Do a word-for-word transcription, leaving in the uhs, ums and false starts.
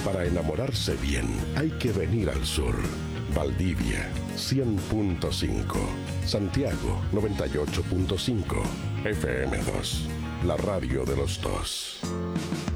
Para enamorarse bien, hay que venir al sur. Valdivia, cien punto cinco. Santiago, noventa y ocho punto cinco. F M dos, la radio de los dos.